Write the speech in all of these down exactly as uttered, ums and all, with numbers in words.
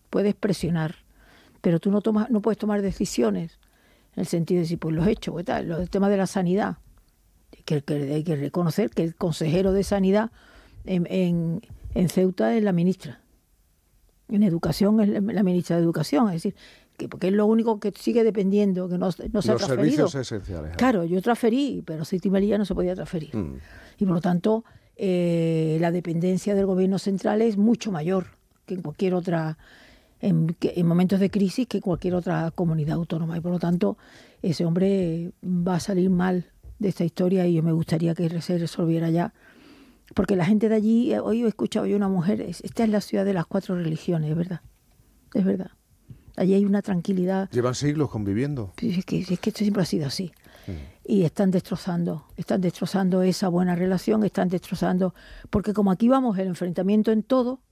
puedes presionar, pero tú no tomas, no puedes tomar decisiones en el sentido de decir, pues los hechos, pues tal, el tema de la sanidad. Que, que hay que reconocer que el consejero de Sanidad en, en, en Ceuta es la ministra. En Educación es la ministra de Educación, es decir, que porque es lo único que sigue dependiendo, que no, no se Los ha transferido. servicios esenciales. Claro, yo transferí, pero Ceuta y Melilla no se podía transferir. Mm. Y por lo tanto, eh, la dependencia del gobierno central es mucho mayor que en cualquier otra, en, en momentos de crisis, que en cualquier otra comunidad autónoma. Y por lo tanto, ese hombre va a salir mal de esta historia y yo me gustaría que se resolviera ya, porque la gente de allí, hoy he escuchado yo una mujer, esta es la ciudad de las cuatro religiones, es verdad, es verdad, allí hay una tranquilidad. Llevan siglos conviviendo. Es que, es que esto siempre ha sido así, mm. y están destrozando, están destrozando esa buena relación, están destrozando, porque como aquí vamos el enfrentamiento en todo,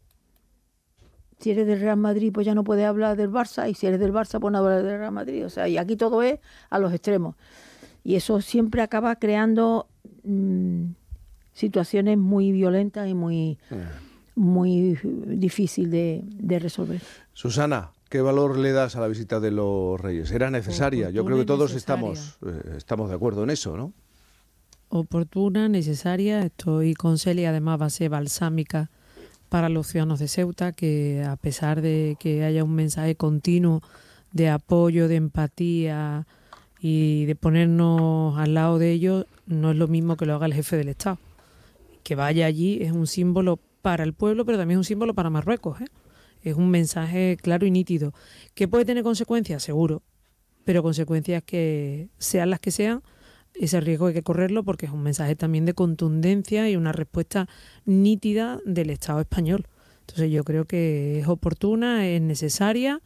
si eres del Real Madrid pues ya no puedes hablar del Barça, y si eres del Barça pues no hablar del Real Madrid, o sea, y aquí todo es a los extremos. Y eso siempre acaba creando mmm, situaciones muy violentas y muy, mm. muy difícil de, de resolver. Susana, ¿qué valor le das a la visita de los Reyes? ¿Era necesaria? Yo creo que todos estamos, eh, estamos de acuerdo en eso, ¿no? Oportuna, necesaria. Estoy con Celia, además va a ser balsámica para los ciudadanos de Ceuta, que a pesar de que haya un mensaje continuo de apoyo, de empatía y de ponernos al lado de ellos, no es lo mismo que lo haga el jefe del Estado. Que vaya allí es un símbolo para el pueblo, pero también es un símbolo para Marruecos, ¿eh? Es un mensaje claro y nítido. ¿Que puede tener consecuencias? Seguro, pero consecuencias que sean las que sean, ese riesgo hay que correrlo, porque es un mensaje también de contundencia y una respuesta nítida del Estado español. Entonces yo creo que es oportuna, es necesaria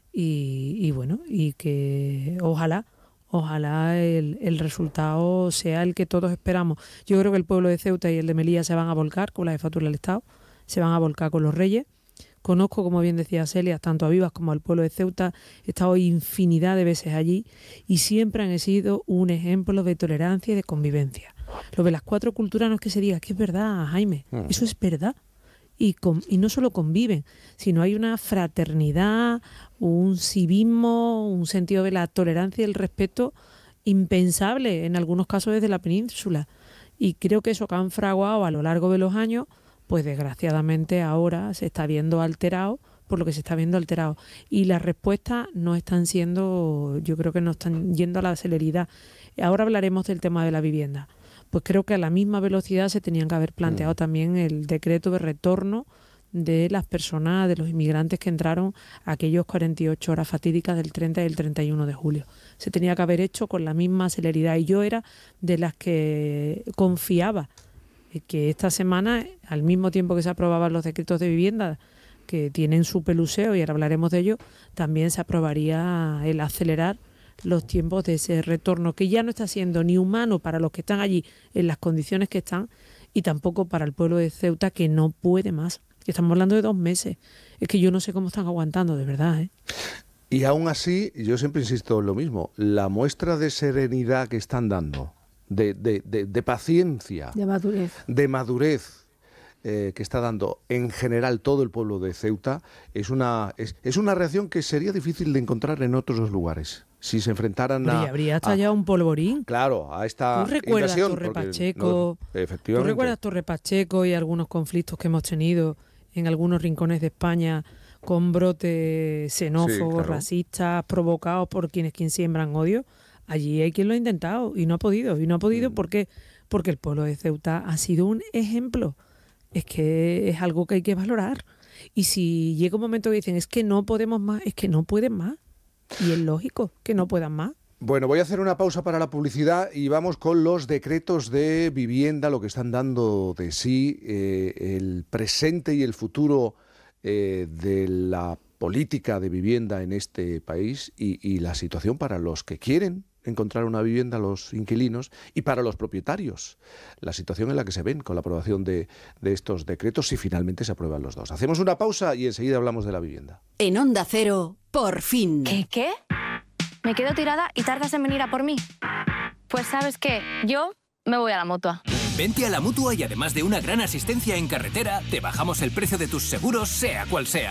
y, y bueno, y que ojalá Ojalá el, el resultado sea el que todos esperamos. Yo creo que el pueblo de Ceuta y el de Melilla se van a volcar con la jefatura del Estado, se van a volcar con los Reyes. Conozco, como bien decía Celia, tanto a Vivas como al pueblo de Ceuta, he estado infinidad de veces allí y siempre han sido un ejemplo de tolerancia y de convivencia. Lo de las cuatro culturas no es que se diga, que es verdad, Jaime, mm. eso es verdad. Y, con, y no solo conviven, sino hay una fraternidad, un civismo, un sentido de la tolerancia y el respeto impensable en algunos casos desde la península. Y creo que eso que han fraguado a lo largo de los años, pues desgraciadamente ahora se está viendo alterado por lo que se está viendo alterado. Y las respuestas no están siendo, yo creo que no están yendo a la celeridad. Ahora hablaremos del tema de la vivienda. Pues creo que a la misma velocidad se tenían que haber planteado mm. también el decreto de retorno de las personas, de los inmigrantes que entraron aquellos cuarenta y ocho horas fatídicas del treinta y el treinta y uno de julio. Se tenía que haber hecho con la misma celeridad y yo era de las que confiaba que esta semana, al mismo tiempo que se aprobaban los decretos de vivienda, que tienen su peluseo y ahora hablaremos de ello, también se aprobaría el acelerar los tiempos de ese retorno, que ya no está siendo ni humano para los que están allí en las condiciones que están y tampoco para el pueblo de Ceuta, que no puede más. Estamos hablando de dos meses. Es que yo no sé cómo están aguantando, de verdad, ¿eh? Y aún así, yo siempre insisto en lo mismo, la muestra de serenidad que están dando, de, de, de, de paciencia, de madurez, de madurez eh, que está dando en general todo el pueblo de Ceuta, es una, es, es una reacción que sería difícil de encontrar en otros lugares. Si se enfrentaran a... Y habría estallado un polvorín. Claro, a esta ¿Tú recuerdas invasión, Torre Pacheco? No, efectivamente. ¿Tú recuerdas Torre Pacheco y algunos conflictos que hemos tenido en algunos rincones de España con brotes xenófobos, sí, claro, racistas, provocados por quienes quien siembran odio? Allí hay quien lo ha intentado y no ha podido. ¿Y no ha podido mm. ¿por qué? Porque el pueblo de Ceuta ha sido un ejemplo. Es que es algo que hay que valorar. Y si llega un momento que dicen, es que no podemos más, es que no pueden más. Y es lógico que no puedan más. Bueno, voy a hacer una pausa para la publicidad y vamos con los decretos de vivienda, lo que están dando de sí, eh, el presente y el futuro eh, de la política de vivienda en este país y, y la situación para los que quieren encontrar una vivienda, los inquilinos, y para los propietarios, la situación en la que se ven con la aprobación de, de estos decretos, si finalmente se aprueban los dos. Hacemos una pausa y enseguida hablamos de la vivienda. En Onda Cero, por fin. ¿Qué? ¿Qué? ¿Me quedo tirada y tardas en venir a por mí? Pues ¿sabes qué? Yo me voy a la Mutua. Vente a la Mutua y además de una gran asistencia en carretera, te bajamos el precio de tus seguros, sea cual sea.